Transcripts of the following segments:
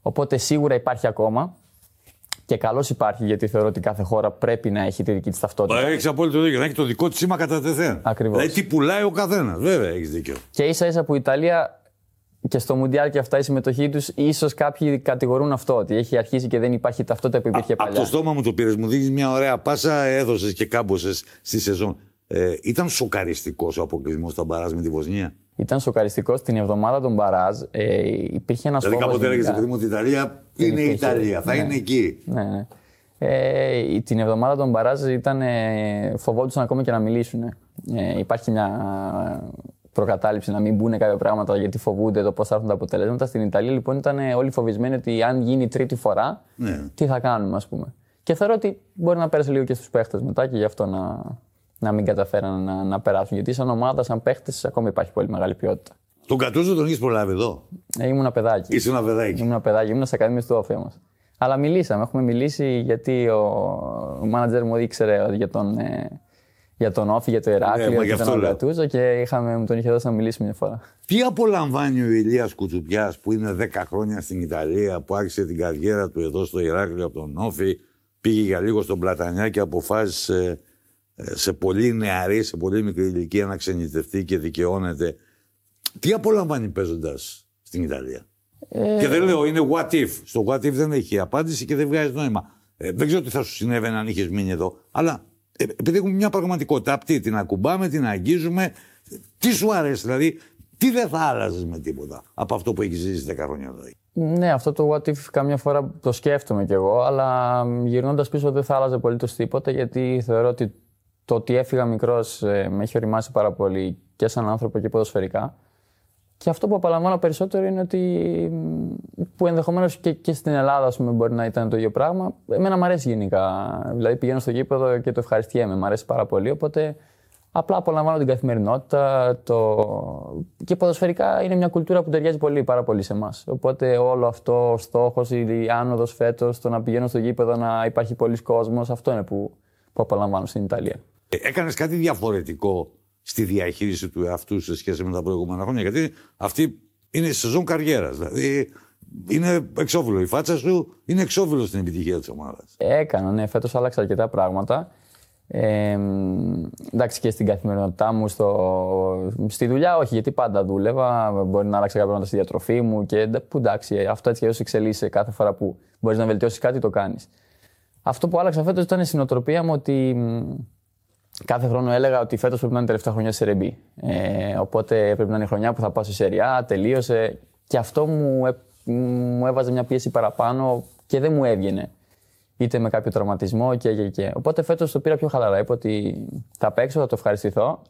Οπότε σίγουρα υπάρχει ακόμα. Και καλώς υπάρχει, γιατί θεωρώ ότι κάθε χώρα πρέπει να έχει τη δική της ταυτότητα. Έχεις απόλυτο δίκιο. Να έχει το δικό της σήμα κατά τεθέν. Ακριβώς. Δηλαδή τι πουλάει ο καθένας. Βέβαια, έχεις δίκιο. Και ίσα-ίσα που η Ιταλία και στο Μουντιάλ και αυτά η συμμετοχή τους, ίσως κάποιοι κατηγορούν αυτό, ότι έχει αρχίσει και δεν υπάρχει ταυτότητα που υπήρχε παλιά. Από το στόμα μου το πήρες, μου δίνεις μια ωραία πάσα, έδωσες και κάμποσες στη σεζόν. Ήταν σοκαριστικός ο αποκλεισμός στα μπαράζ με τη Βοσνία. Ήταν σοκαριστικός την εβδομάδα των μπαράζ. Υπήρχε ένας δηλαδή φόβος. κάποτε έλεγες παιδί μου ότι η Ιταλία είναι η Ιταλία, θα είναι εκεί. Ναι. Την εβδομάδα των μπαράζ φοβόντουσαν ακόμα και να μιλήσουν. Υπάρχει μια προκατάληψη να μην μπουν κάποια πράγματα γιατί φοβούνται το πώς θα έρθουν τα αποτελέσματα. Στην Ιταλία λοιπόν ήταν όλοι φοβισμένοι ότι αν γίνει τρίτη φορά, τι θα κάνουμε, ας πούμε. Και θεωρώ ότι μπορεί να πέρασε λίγο και στους παίχτες μετά και γι' αυτό να μην καταφέραν να περάσουν. Γιατί σαν ομάδα, σαν παίχτες, ακόμα υπάρχει πολύ μεγάλη ποιότητα. Τον Κατούζο τον έχεις προλάβει εδώ? Ήμουν παιδάκι. Ήσουν ένα παιδάκι. Ήμουν σε ακαδημίες του Όφη όμως. Αλλά έχουμε μιλήσει γιατί ο μάνατζερ μου ήξερε για τον Όφη, για το Ηράκλειο, για τον Κατούζο και μου τον είχε δώσει να μιλήσει μια φορά. Τι απολαμβάνει ο Ηλίας Κουτσουπιάς που είναι 10 χρόνια στην Ιταλία, που άρχισε την καριέρα του εδώ στο Ηράκλειο από τον Όφη, πήγε για λίγο στον Πλατανιά και αποφάσισε σε πολύ νεαρή, σε πολύ μικρή ηλικία να ξενιτευτεί και δικαιώνεται. Τι απολαμβάνει παίζοντας στην Ιταλία? Και δεν λέω είναι what if. Στο what if δεν έχει απάντηση και δεν βγάζει νόημα. Δεν ξέρω τι θα σου συνέβαινε αν είχες μείνει εδώ. Αλλά επειδή έχουμε μια πραγματικότητα απτή, την ακουμπάμε, την αγγίζουμε. Τι σου αρέσει, δηλαδή, τι δεν θα άλλαζες με τίποτα από αυτό που έχεις ζήσει 10 χρόνια εδώ? Ναι, αυτό το what if καμιά φορά το σκέφτομαι κι εγώ, αλλά γυρνώντας πίσω δεν θα άλλαζε απολύτως τίποτα, γιατί θεωρώ ότι το ότι έφυγα μικρός με έχει οριμάσει πάρα πολύ και σαν άνθρωπο και ποδοσφαιρικά. Και αυτό που απολαμβάνω περισσότερο είναι ότι, που ενδεχομένως και στην Ελλάδα ας πούμε, μπορεί να ήταν το ίδιο πράγμα, εμένα μου αρέσει γενικά. Δηλαδή πηγαίνω στο γήπεδο και το ευχαριστιέμαι, μου αρέσει πάρα πολύ. Οπότε απλά απολαμβάνω την καθημερινότητα. Και ποδοσφαιρικά είναι μια κουλτούρα που ταιριάζει πάρα πολύ σε εμάς. Οπότε όλο αυτό, ο στόχος, η άνοδος φέτος, το να πηγαίνω στο γήπεδο, να υπάρχει πολλής κόσμος, αυτό είναι που απολαμβάνω στην Ιταλία. Έκανες κάτι διαφορετικό στη διαχείριση του εαυτού σε σχέση με τα προηγούμενα χρόνια? Γιατί αυτή είναι σεζόν καριέρας. Δηλαδή είναι εξώφυλλο. Η φάτσα σου είναι εξώφυλλο στην επιτυχία της ομάδας. Έκανα, ναι. Φέτος άλλαξα αρκετά πράγματα. Εντάξει, και στην καθημερινότητά μου, στη δουλειά όχι, γιατί πάντα δούλευα. Μπορεί να άλλαξα κάποια πράγματα στη διατροφή μου που εντάξει, αυτό έτσι και έτσι εξελίσσεται κάθε φορά που μπορείς να βελτιώσεις κάτι, το κάνεις. Αυτό που άλλαξα φέτος ήταν η συνοτροπία μου ότι κάθε χρόνο έλεγα ότι φέτος πρέπει να είναι η τελευταία χρονιά σε Serie B. Οπότε πρέπει να είναι η χρονιά που θα πάω σε Serie A, τελείωσε. Και αυτό μου έβαζε μια πίεση παραπάνω και δεν μου έβγαινε. Είτε με κάποιο τραυματισμό και. Οπότε φέτος το πήρα πιο χαλαρά. Είπα ότι θα παίξω, θα το ευχαριστηθώ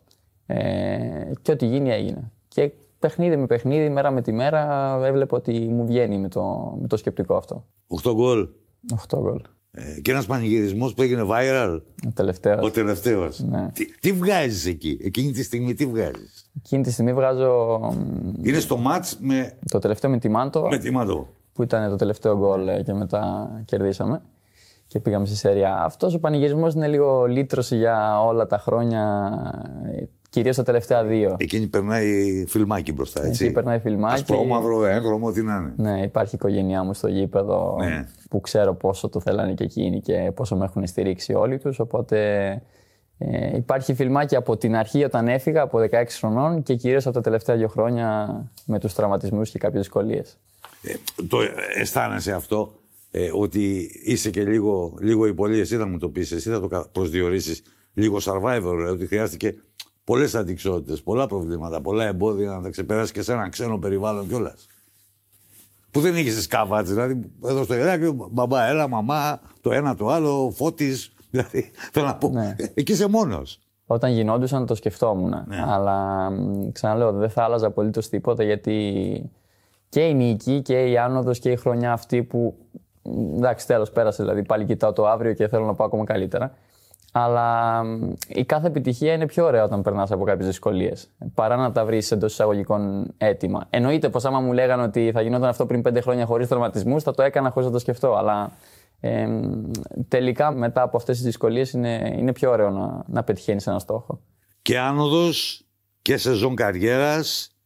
και ό,τι γίνει έγινε. Και παιχνίδι με παιχνίδι, μέρα με τη μέρα, έβλεπα ότι μου βγαίνει με το σκεπτικό αυτό. 8 γκολ. 8 γκολ. Και ένας πανηγυρισμός που έγινε viral. Ο τελευταίος. Ναι. Τι βγάζεις εκεί, εκείνη τη στιγμή τι βγάζεις? Εκείνη τη στιγμή βγάζω. Είναι στο μάτς με. Το τελευταίο με τη Μάντο. Με τη Μάντο. Που ήταν το τελευταίο γκολ και μετά κερδίσαμε. Και πήγαμε στη Σέρια. Αυτός ο πανηγυρισμός είναι λίγο λύτρωση για όλα τα χρόνια. Κυρίως τα τελευταία 2. Εκείνη περνάει φιλμάκι μπροστά, έτσι. Εκεί περνάει φιλμάκι. Ασπρόμαυρο, έγχρωμο, τι να είναι. Ναι, υπάρχει η οικογένειά μου στο γήπεδο που ξέρω πόσο το θέλανε και εκείνοι και πόσο με έχουν στηρίξει όλοι τους. Οπότε υπάρχει φιλμάκι από την αρχή όταν έφυγα, από 16 χρονών και κυρίως από τα τελευταία 2 χρόνια με τους τραυματισμούς και κάποιες δυσκολίες. Το αισθάνεσαι αυτό, ότι είσαι και λίγο ή πολύ, εσύ θα μου το πεις, εσύ θα το προσδιορίσεις λίγο survivor, ότι χρειάστηκε πολλές αντιξότητες, πολλά προβλήματα, πολλά εμπόδια να τα ξεπεράσεις και σε ένα ξένο περιβάλλον κιόλας. Που δεν είχες σκάβατς, δηλαδή εδώ στο Ηράκλειο, μπαμπά, έλα, μαμά, το ένα το άλλο, Φώτης, δηλαδή θέλω να πω, εκεί είσαι μόνος. Όταν γινόντουσαν το σκεφτόμουν, αλλά ξαναλέω δεν θα άλλαζα απολύτως τίποτα γιατί και η νίκη και η άνοδος και η χρονιά αυτή που εντάξει τέλος πέρασε, δηλαδή πάλι κοιτάω το αύριο και θέλω να πάω ακόμα καλύτερα. Αλλά η κάθε επιτυχία είναι πιο ωραία όταν περνάς από κάποιες δυσκολίες. Παρά να τα βρεις εντός εισαγωγικών έτοιμα. Εννοείται πως άμα μου λέγανε ότι θα γινόταν αυτό πριν 5 χρόνια χωρίς τραυματισμούς, θα το έκανα χωρίς να το σκεφτώ. Αλλά τελικά μετά από αυτές τις δυσκολίες είναι πιο ωραίο να πετυχαίνεις ένα στόχο. Και άνοδος και σεζόν καριέρας